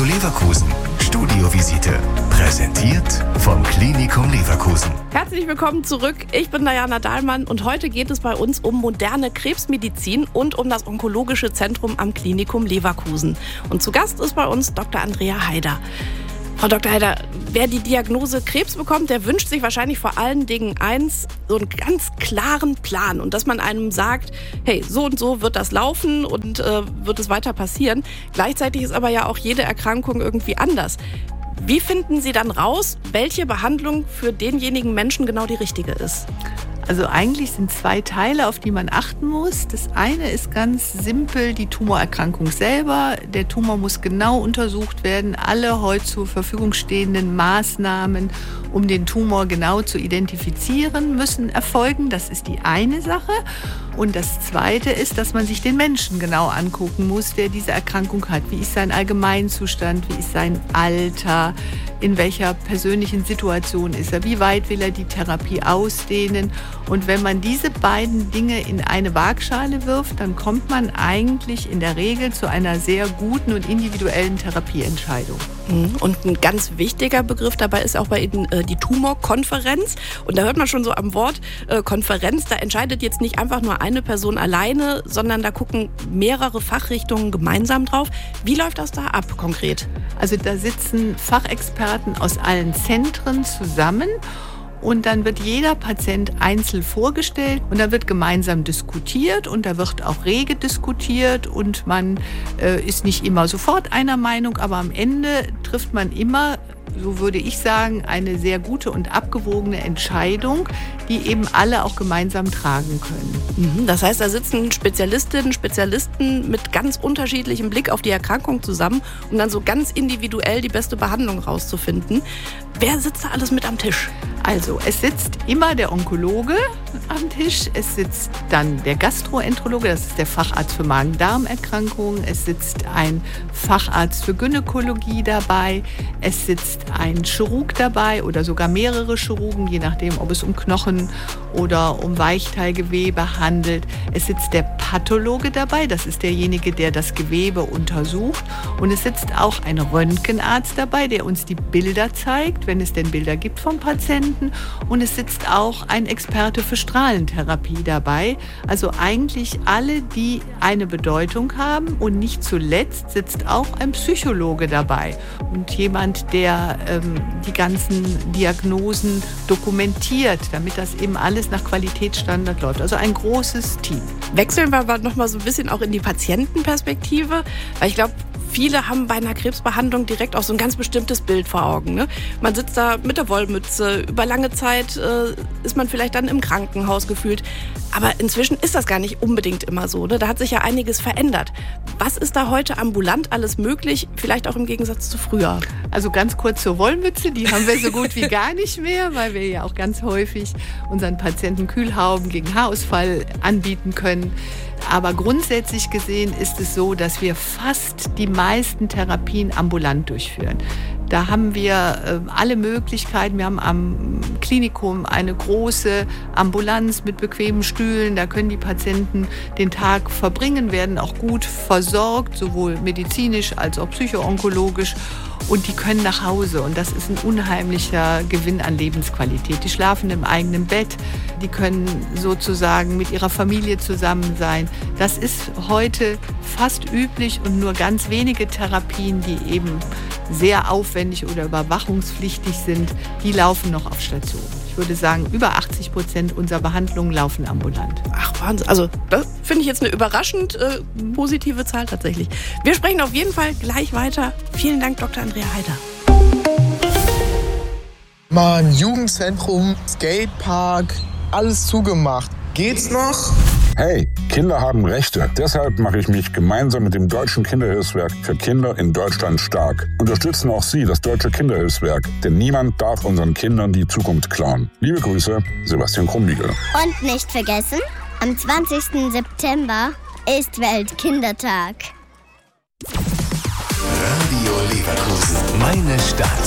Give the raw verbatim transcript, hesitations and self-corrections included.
Radio Leverkusen. Studiovisite. Präsentiert vom Klinikum Leverkusen. Herzlich willkommen zurück. Ich bin Diana Dahlmann und heute geht es bei uns um moderne Krebsmedizin und um das Onkologische Zentrum am Klinikum Leverkusen. Und zu Gast ist bei uns Doktor Andrea Heider. Frau Doktor Heider, wer die Diagnose Krebs bekommt, der wünscht sich wahrscheinlich vor allen Dingen eins, so einen ganz klaren Plan und dass man einem sagt, hey, so und so wird das laufen und äh, wird es weiter passieren. Gleichzeitig ist aber ja auch jede Erkrankung irgendwie anders. Wie finden Sie dann raus, welche Behandlung für denjenigen Menschen genau die richtige ist? Also eigentlich sind zwei Teile, auf die man achten muss. Das eine ist ganz simpel die Tumorerkrankung selber. Der Tumor muss genau untersucht werden. Alle heute zur Verfügung stehenden Maßnahmen, um den Tumor genau zu identifizieren, müssen erfolgen. Das ist die eine Sache. Und das Zweite ist, dass man sich den Menschen genau angucken muss, der diese Erkrankung hat. Wie ist sein Allgemeinzustand? Wie ist sein Alter? In welcher persönlichen Situation ist er? Wie weit will er die Therapie ausdehnen? Und wenn man diese beiden Dinge in eine Waagschale wirft, dann kommt man eigentlich in der Regel zu einer sehr guten und individuellen Therapieentscheidung. Und ein ganz wichtiger Begriff dabei ist auch bei Ihnen äh, die Tumorkonferenz. Und da hört man schon so am Wort äh, Konferenz, da entscheidet jetzt nicht einfach nur eine Person alleine, sondern da gucken mehrere Fachrichtungen gemeinsam drauf. Wie läuft das da ab konkret? Also da sitzen Fachexperten aus allen Zentren zusammen. Und dann wird jeder Patient einzeln vorgestellt und da wird gemeinsam diskutiert und da wird auch rege diskutiert und man äh, ist nicht immer sofort einer Meinung, aber am Ende trifft man immer, so würde ich sagen, eine sehr gute und abgewogene Entscheidung, die eben alle auch gemeinsam tragen können. Das heißt, da sitzen Spezialistinnen, Spezialisten mit ganz unterschiedlichem Blick auf die Erkrankung zusammen, um dann so ganz individuell die beste Behandlung rauszufinden. Wer sitzt da alles mit am Tisch? Also, es sitzt immer der Onkologe am Tisch, es sitzt dann der Gastroenterologe, das ist der Facharzt für Magen-Darm-Erkrankungen, es sitzt ein Facharzt für Gynäkologie dabei, es sitzt ein Chirurg dabei oder sogar mehrere Chirurgen, je nachdem, ob es um Knochen oder um Weichteilgewebe handelt. Es sitzt der Pathologe dabei, das ist derjenige, der das Gewebe untersucht. Und es sitzt auch ein Röntgenarzt dabei, der uns die Bilder zeigt, wenn es denn Bilder gibt vom Patienten. Und es sitzt auch ein Experte für Strahlentherapie dabei. Also eigentlich alle, die eine Bedeutung haben. Und nicht zuletzt sitzt auch ein Psychologe dabei und jemand, der ähm, die ganzen Diagnosen dokumentiert, damit das eben alles nach Qualitätsstandard läuft. Also ein großes Team. Wechseln wir aber noch mal so ein bisschen auch in die Patientenperspektive, weil ich glaube, viele haben bei einer Krebsbehandlung direkt auch so ein ganz bestimmtes Bild vor Augen. Ne? Man sitzt da mit der Wollmütze, über lange Zeit äh, ist man vielleicht dann im Krankenhaus gefühlt. Aber inzwischen ist das gar nicht unbedingt immer so. Ne? Da hat sich ja einiges verändert. Was ist da heute ambulant alles möglich, vielleicht auch im Gegensatz zu früher? Also ganz kurz zur Wollmütze, die haben wir so gut wie gar nicht mehr, weil wir ja auch ganz häufig unseren Patienten Kühlhauben gegen Haarausfall anbieten können. Aber grundsätzlich gesehen ist es so, dass wir fast die meisten Therapien ambulant durchführen. Da haben wir äh, alle Möglichkeiten. Wir haben am Klinikum eine große Ambulanz mit bequemen Stühlen. Da können die Patienten den Tag verbringen, werden auch gut versorgt, sowohl medizinisch als auch psychoonkologisch. Und die können nach Hause. Und das ist ein unheimlicher Gewinn an Lebensqualität. Die schlafen im eigenen Bett. Die können sozusagen mit ihrer Familie zusammen sein. Das ist heute fast üblich und nur ganz wenige Therapien, die eben sehr aufwendig oder überwachungspflichtig sind, die laufen noch auf Station. Ich würde sagen, über achtzig Prozent unserer Behandlungen laufen ambulant. Ach, Wahnsinn. Also das finde ich jetzt eine überraschend äh, positive Zahl tatsächlich. Wir sprechen auf jeden Fall gleich weiter. Vielen Dank, Doktor Andrea Heider. Mann, Jugendzentrum, Skatepark, alles zugemacht. Geht's noch? Hey, Kinder haben Rechte. Deshalb mache ich mich gemeinsam mit dem Deutschen Kinderhilfswerk für Kinder in Deutschland stark. Unterstützen auch Sie das Deutsche Kinderhilfswerk, denn niemand darf unseren Kindern die Zukunft klauen. Liebe Grüße, Sebastian Krumbiegel. Und nicht vergessen, am zwanzigsten September ist Weltkindertag. Radio Leverkusen, meine Stadt.